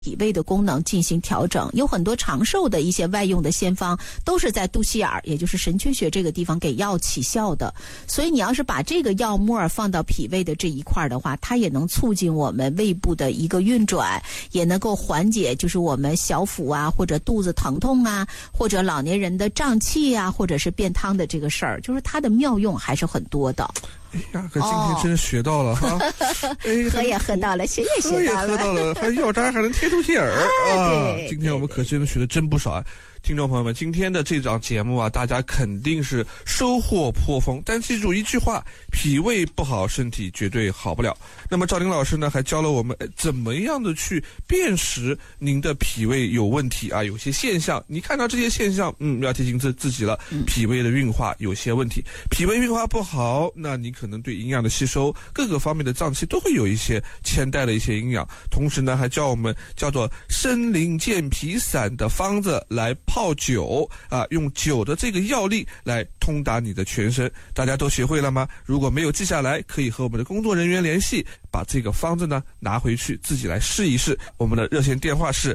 脾胃的功能进行调整。有很多长寿的一些外用的仙方都是在肚脐眼儿，也就是神阙穴这个地方给药起效的。所以你要是把这个药末放到脾胃的这一块的话，它也能促进我们胃部的一个运转，也能够缓解就是我们小腹啊或者肚子疼痛啊，或者老年人的胀气啊，或者是便汤的这个事儿，就是它的妙用还是很多的。 哎呀，可今天真是学到了哈！哎， 喝也喝到了，学也学到了， 喝到了，还药渣还能贴肚脐眼儿啊！今天我们可真的学的真不少啊！听众朋友们，今天的这档节目啊，大家肯定是收获颇丰。但记住一句话，脾胃不好，身体绝对好不了。那么赵林老师呢，还教了我们怎么样的去辨识您的脾胃有问题啊，有些现象，你看到这些现象，要提醒自己了，脾胃的运化有些问题。脾胃运化不好，那你可能对营养的吸收，各个方面的脏器都会有一些牵带的一些营养。同时呢，还教我们叫做参苓健脾散的方子来泡酒啊，用酒的这个药力来通达你的全身。大家都学会了吗？如果没有记下来，可以和我们的工作人员联系，把这个方子呢拿回去自己来试一试。我们的热线电话是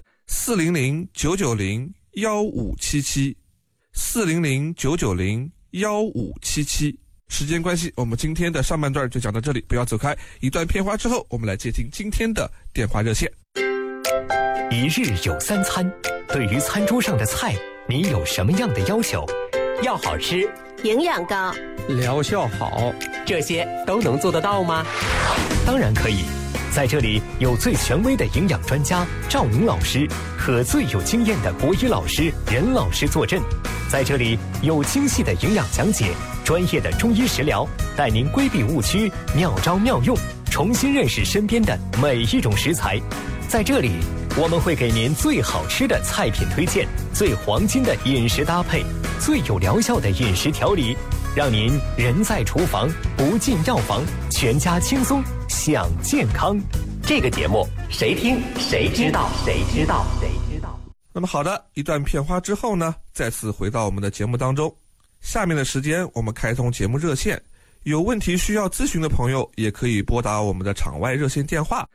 400-990-1577，400-990-1577。时间关系，我们今天的上半段就讲到这里，不要走开。一段片花之后，我们来接听今天的电话热线。 一日有三餐，对于餐桌上的菜，你有什么样的要求？要好吃， 营养高， 疗效好， 这些都能做得到吗？ 当然可以。在这里有最权威的营养专家赵宁老师和最有经验的国医老师任老师坐镇。在这里有精细的营养讲解，专业的中医食疗，带您规避误区，妙招妙用，重新认识身边的每一种食材。在这里我们会给您最好吃的菜品推荐，最黄金的饮食搭配，最有疗效的饮食调理，让您人在厨房不进药房，全家轻松享健康。 这个节目谁听谁知道，谁知道谁知道。 那么好的，一段片花之后呢，再次回到我们的节目当中。下面的时间我们开通节目热线，有问题需要咨询的朋友也可以拨打我们的场外热线电话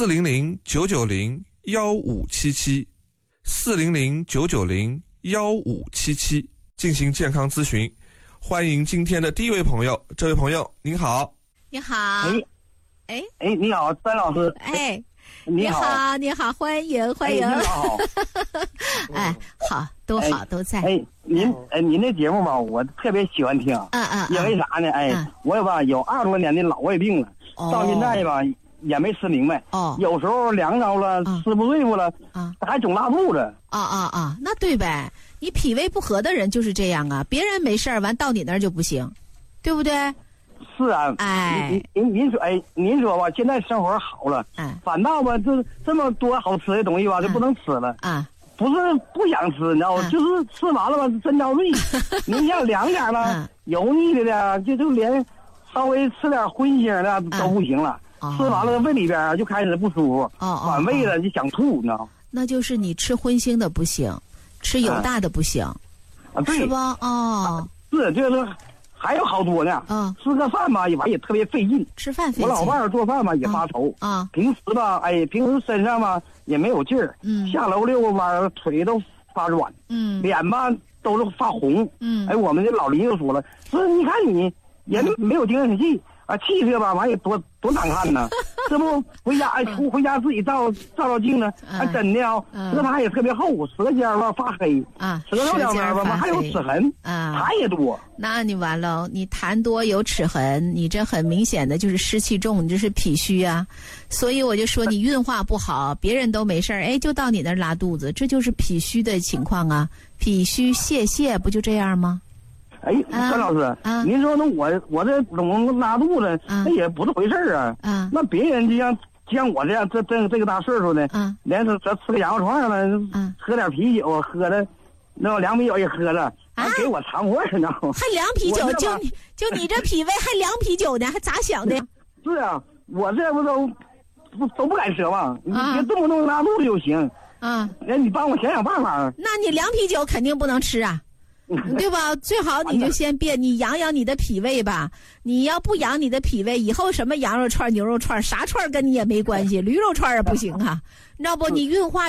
400-990-1577，400-990-1577进行健康咨询。欢迎今天的第一位朋友，这位朋友您好。 你好。 你好，詹老师。你好， 你好，欢迎欢迎。 你好。 好，都好，都在。 您那节目吧，我特别喜欢听。因为啥呢？我也吧有20多年的老胃病了，到现在吧也没吃明白。有时候凉着了，吃不对付了，还总拉肚子。 那对呗，你脾胃不和的人就是这样啊，别人没事儿，完到你那儿就不行，对不对？ 是啊，您说吧，现在生活好了，反倒吧，这么多好吃的东西吧，就不能吃了不是不想吃，你知道吗？就是吃完了吧，真遭罪。您像凉点了，油腻的就连稍微吃点荤腥的都不行了，吃完了胃里边就开始不舒服，反胃了就想吐，你知道吗？ 那就是你吃荤腥的不行，吃油大的不行， 对， 是吧？ 是就是。还有好多呢，吃个饭吧也特别费劲， 吃饭费劲。 我老伴儿做饭吧也发愁平时吧，平时身上吧也没有劲儿，下楼遛个弯腿都发软，脸吧都是发红，我们这老邻居说了，说你看你也没有精神气啊，气色吧完也多难看呢，这不回家自己照镜子，还真的舌苔也特别厚，舌尖吧发黑舌头两边吧还有齿痕痰也多。 那你完了，你痰多有齿痕，你这很明显的就是湿气重，你这是脾虚啊。所以我就说你运化不好，别人都没事儿，就到你那儿拉肚子，这就是脾虚的情况啊。脾虚泄不就这样吗？ 张老师，您说那我这总拉肚子，那也不是回事儿啊。那别人就像我这样，这个大岁数的，连吃个羊肉串了，喝点啤酒，喝的那凉啤酒也喝了，还给我藏货，你知道吗？ 还凉啤酒，就你这脾胃还凉啤酒呢，还咋想的？ 是啊，我这不都不敢奢望，你别动不动拉肚子就行。你帮我想想办法。 那你凉啤酒肯定不能吃啊。 对吧？最好你就先别，你养养你的脾胃吧。你要不养你的脾胃，以后什么羊肉串、牛肉串，啥串跟你也没关系，驴肉串也不行啊。要不你运化